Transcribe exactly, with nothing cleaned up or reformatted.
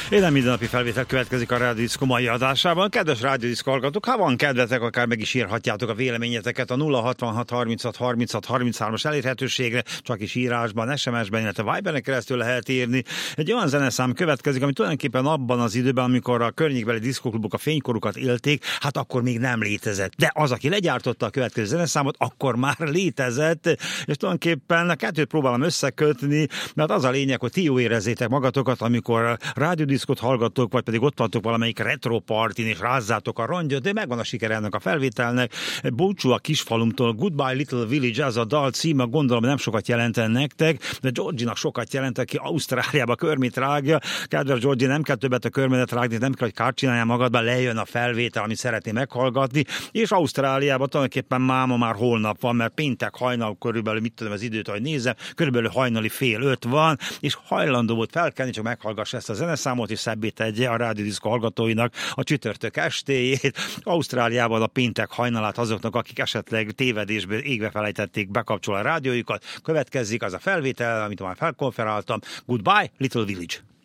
Én nem mindennapi felvétel következik a Rádió Diszkó mai adásában. Kedves Rádió Diszkó hallgatók, ha van kedvetek, akár meg is írhatjátok a véleményeteket a nulla hatvanhat harminchat harminchat harminchárom-as elérhetőségre, csak is írásban, es em es-ben, illetve Viberen keresztül lehet írni. Egy olyan zeneszám következik, ami tulajdonképpen abban az időben, amikor a környékbeli diszkóklubok a fénykorukat élték, hát akkor még nem létezett. De az, aki legyártotta a következő zeneszámot, akkor már létezett, és tulajdonképpen a kettőt próbálom összekötni, mert az a lényeg, hogy ti jó érezzétek magatokat, amikor rádiódiszkót hallgatók, vagy pedig ott vantok valamelyik retro partin, és rázzátok a rongyot, de megvan a siker ennek a felvételnek. Búcsú a kisfalumtól, Goodbye Little Village, ez a dal címe, gondolom nem sokat jelenten nektek, de Georgie-nak sokat jelent, aki Ausztráliába körmét rágja. Kedves Georgie, nem kell többet a körmédet rágni, nem kell, hogy kárt csináljál magadban, lejön a felvétel, amit szeretné meghallgatni, és Ausztráliában tulajdonképpen máma már holnap van, mert péntek hajnal körülbelül, mit tudom az időt, hogy nézem, körülbelül hajnali fél öt van, és hajlandó volt felkelni, csak meghallgass ezt a zeneszámot, és szebbé tegye a Rádió Diszkó hallgatóinak a csütörtök estéjét. Ausztráliában a péntek hajnalát azoknak, akik esetleg tévedésből égve felejtették bekapcsolni a rádiójukat. Következik az a felvétel, amit már felkonferáltam. Goodbye, Little Village.